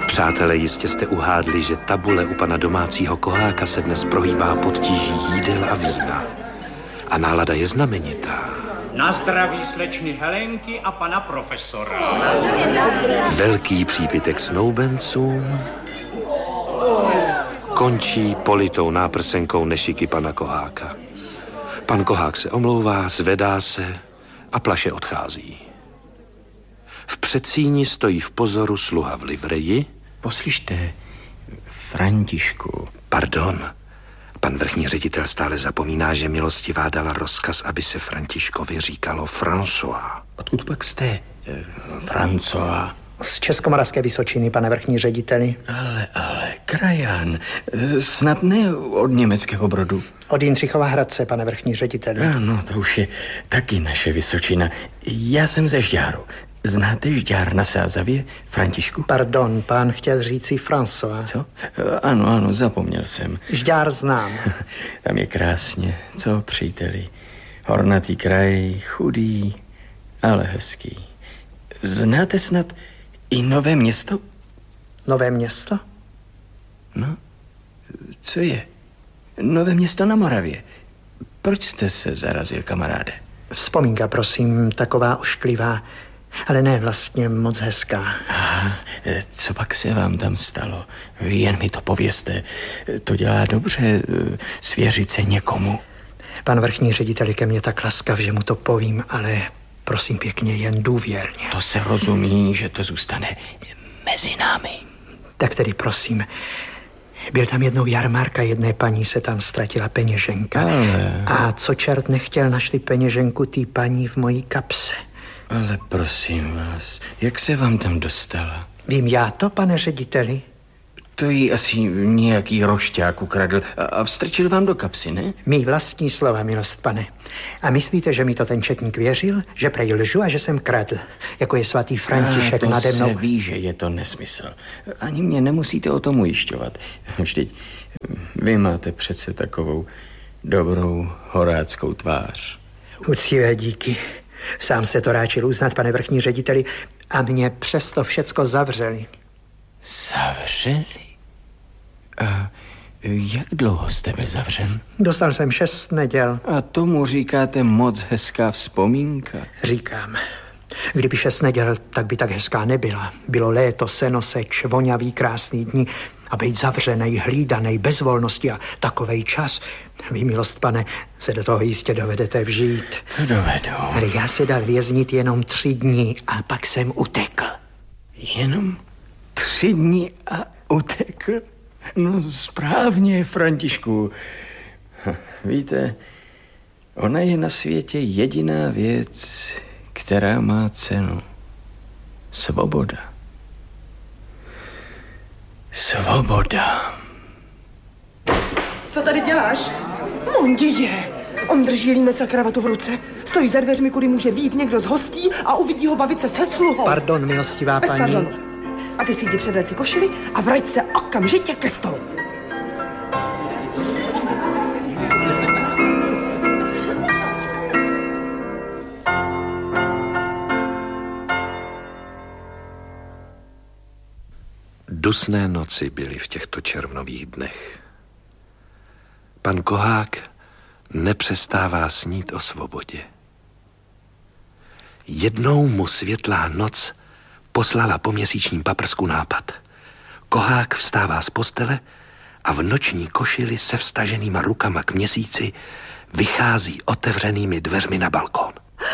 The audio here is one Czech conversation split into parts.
Přátelé, jistě jste uhádli, že tabule u pana domácího koháka se dnes prohýbá pod tíží jídel a vína. A nálada je znamenitá. Na zdraví slečny Helenky a pana profesora. Velký přípitek snoubencům končí politou náprsenkou nešiky pana koháka. Pan kohák se omlouvá, zvedá se a plaše odchází. V předsíni stojí v pozoru sluha v livreji. Poslyšte, Františku. Pardon, pan vrchní ředitel stále zapomíná, že milostivá dala rozkaz, aby se Františkovi říkalo François. Odkud pak jste, François? Z Českomoravské Vysočiny, pane vrchní řediteli. Ale, krajan, snad ne od německého Brodu. Od Jindřichova Hradce, pane vrchní řediteli. Ano, to už je taky naše Vysočina. Já jsem ze Žďáru. Znáte Žďár na Sázavě, Františku? Pardon, pán chtěl říci François. Co? Ano, zapomněl jsem. Žďár znám. Tam je krásně, co, příteli? Hornatý kraj, chudý, ale hezký. Znáte snad i Nové Město? Nové Město? No, co je? Nové Město na Moravě. Proč jste se zarazil, kamaráde? Vzpomínka, prosím, taková ošklivá, ale ne vlastně moc hezká. Aha, co pak se vám tam stalo? Jen mi to povězte. To dělá dobře svěřit se někomu. Pan vrchní ředitel je ke mně tak laskav, že mu to povím, ale prosím pěkně, jen důvěrně. To se rozumí, že to zůstane mezi námi. Tak tedy prosím, byl tam jednou jarmarka, jedné paní se tam ztratila peněženka. Ale... A co čert nechtěl, našli peněženku tý paní v mojí kapse. Ale prosím vás, jak se vám tam dostala? Vím já to, pane řediteli? To jí asi nějaký rošťák ukradl a vstrčil vám do kapsy, ne? Mý vlastní slova, milost pane. A myslíte, že mi to ten četník věřil? Že prej lžu a že jsem kradl? Jako je svatý František nade mnou? To se ví, že je to nesmysl. Ani mě nemusíte o tom ujišťovat. Vždyť vy máte přece takovou dobrou horáckou tvář. Uctivé díky. Sám jste to ráčil uznat, pane vrchní řediteli, a mě přesto všecko zavřeli. Zavřeli? A jak dlouho jste byl zavřen? Dostal jsem 6 neděl. A tomu říkáte moc hezká vzpomínka? Říkám. Kdyby 6 neděl, tak by tak hezká nebyla. Bylo léto, senoseč, voňavý, krásný dní a být zavřenej, hlídanej, bez volnosti a takovej čas. Vy, milost pane, se do toho jistě dovedete vžít. To dovedu. Ale já se dal věznit jenom 3 dní a pak jsem utekl. Jenom 3 dní a utekl? No správně, Františku. Víte, ona je na světě jediná věc, která má cenu. Svoboda. Svoboda. Co tady děláš? Mondie, on drží límec a kravatu v ruce. Stojí za dveřmi, kudy může vít někdo z hostí a uvidí ho bavit se se sluhou. Pardon, milostivá paní. Pardon. A ty si jdi předat si košili a vrať se okamžitě ke stolu. Dusné noci byly v těchto červnových dnech. Pan kohák nepřestává snít o svobodě. Jednou mu světlá noc poslala po měsíčním paprsku nápad. Kohák vstává z postele a v noční košili se vstaženýma rukama k měsíci vychází otevřenými dveřmi na balkón.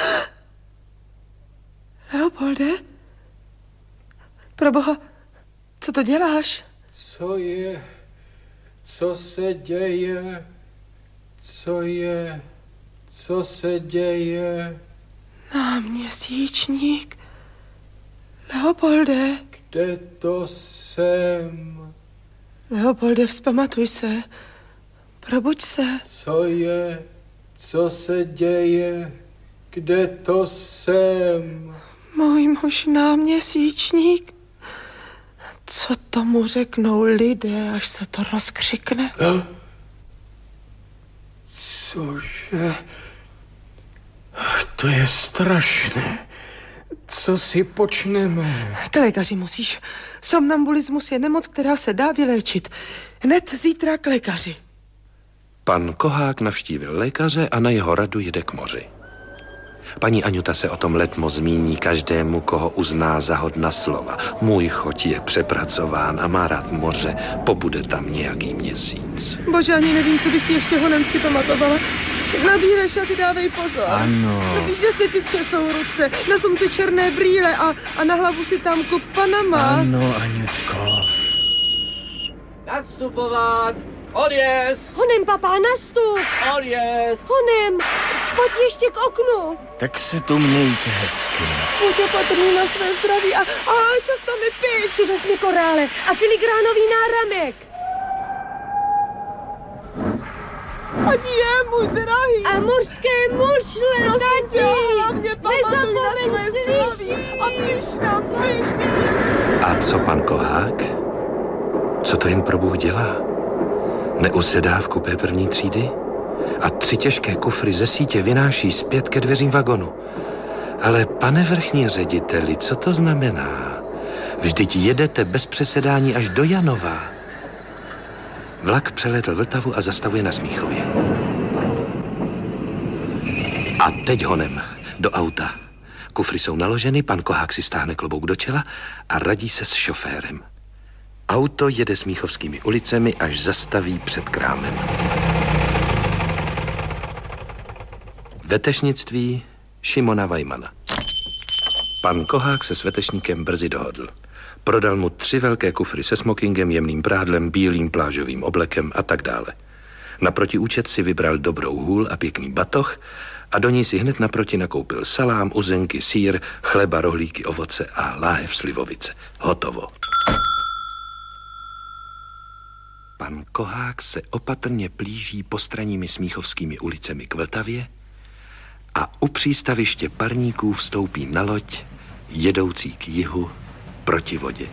Leopolde? Proboha, co to děláš? Co je? Co se děje? Co je? Co se děje? Náměsíčník. Leopolde. Kde to jsem? Leopolde, vzpamatuj se. Probuď se. Co je? Co se děje? Kde to jsem? Můj muž náměsíčník. Co tomu řeknou lidé, až se to rozkřikne? Cože? To je strašné. Co si počneme? K lékaři musíš. Somnambulismus je nemoc, která se dá vyléčit. Hned zítra k lékaři. Pan Kohák navštívil lékaře a na jeho radu jede k moři. Paní Aňuta se o tom letmo zmíní každému, koho uzná za hodna slova. Můj choť je přepracován a má rád moře, pobude tam nějaký měsíc. Bože, ani nevím, co bych ti ještě honem připamatovala. Na bílé šaty dávej pozor. Ano. No víš, že se ti třesou ruce, na slunci černé brýle a na hlavu si tam kup Panama. Ano, Aňutko. Nastupovat! Odjezd! Honem, papá, nastup! Odjezd! Honem, pojď ještě k oknu. Tak se tu mějte hezky. Buď opatrný na své zdraví a často mi piš. Přivez mi korále a filigránový náramek. Adie, můj drahý. A mořské mušle, tati. Hlavně pamatuj na své zdraví a piš nám, piš. A co pan Kohák? Co to jen pro Bůh dělá? Neusedá v kupé první třídy? A 3 těžké kufry ze sítě vynáší zpět ke dveřím vagonu. Ale pane vrchní řediteli, co to znamená? Vždyť jedete bez přesedání až do Janova. Vlak přelétl Vltavu a zastavuje na Smíchově. A teď honem do auta. Kufry jsou naloženy, pan Kohák si stáhne klobouk do čela a radí se s šoférem. Auto jede Smíchovskými ulicemi, až zastaví před krámem. Vetešnictví Šimona Vajmana. Pan Kohák se s vetešníkem brzy dohodl. Prodal mu 3 velké kufry se smokingem, jemným prádlem, bílým plážovým oblekem a tak dále. Naproti účet si vybral dobrou hůl a pěkný batoh a do ní si hned naproti nakoupil salám, uzenky, sýr, chleba, rohlíky, ovoce a láhev slivovice. Hotovo. Pan Kohák se opatrně plíží postranními Smíchovskými ulicemi k Vltavě a u přístaviště parníků vstoupí na loď, jedoucí k jihu proti vodě.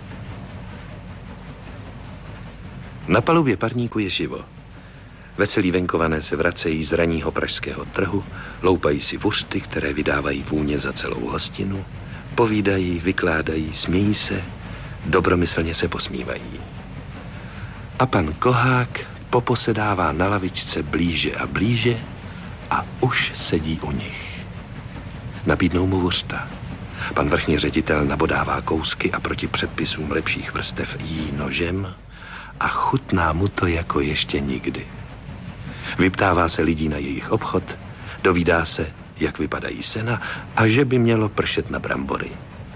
Na palubě parníku je živo. Veselí venkované se vracejí z ranního pražského trhu, loupají si vuřty, které vydávají vůně za celou hostinu, povídají, vykládají, smějí se, dobromyslně se posmívají. A pan Kohák poposedává na lavičce blíže a blíže a už sedí u nich. Nabídnou mu vuřta. Pan vrchní ředitel nabodává kousky a proti předpisům lepších vrstev jí nožem a chutná mu to jako ještě nikdy. Vyptává se lidí na jejich obchod, dovídá se, jak vypadají sena a že by mělo pršet na brambory.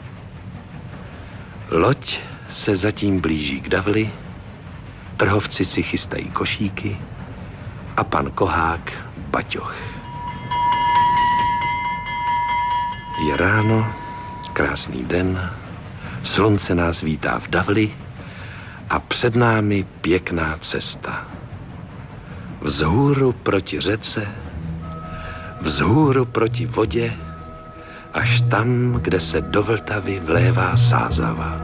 Loď se zatím blíží k Davli, trhovci si chystají košíky a pan Kohák baťoch. Je ráno, krásný den, slunce nás vítá v Davli a před námi pěkná cesta. Vzhůru proti řece, vzhůru proti vodě, až tam, kde se do Vltavy vlévá Sázava.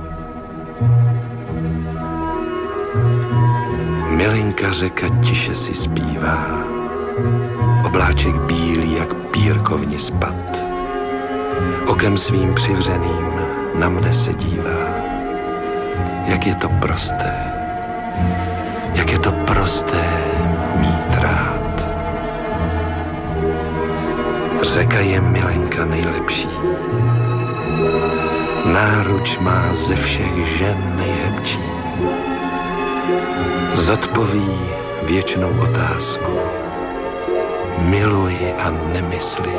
Milenka řeka tiše si zpívá, obláček bílý jak pírkovni spad. Okem svým přivřeným na mne se dívá. Jak je to prosté, jak je to prosté mít rád. Řeka je milenka nejlepší, náruč má ze všech žen nejhebčí. Zodpoví věčnou otázku, miluj a nemysli,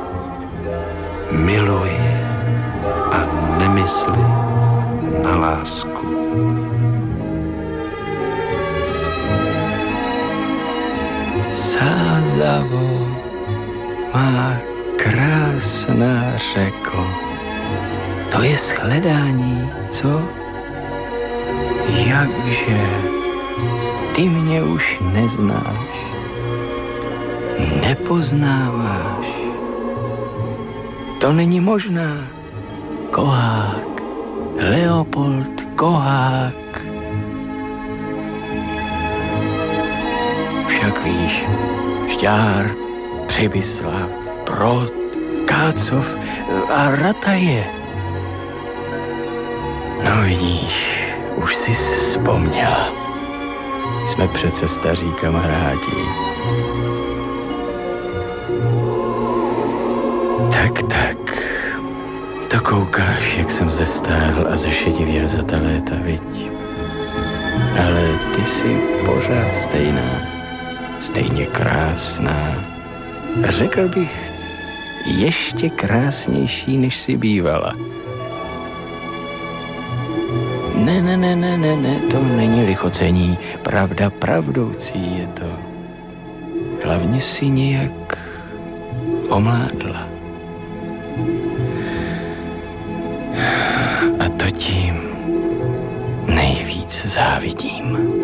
miluj a nemysli na lásku. Sázavo, má krásná řeko, to je shledání, co? Jakže ty mě už neznáš, nepoznáváš. To není možná. Kohák, Leopold Kohák. Však víš, Šťár, Přibyslav, Brod, Kácov a Rataje. No vidíš, už jsi vzpomněla. Jsme přece staří kamarádi. Tak. To koukáš, jak jsem zestárl a zešedivěl za ta léta, viď? Ale ty jsi pořád stejná. Stejně krásná. Řekl bych, ještě krásnější, než jsi bývala. Ne, to není lichocení. Pravda pravdoucí je to. Hlavně si nějak omládla. A to ti nejvíc závidím.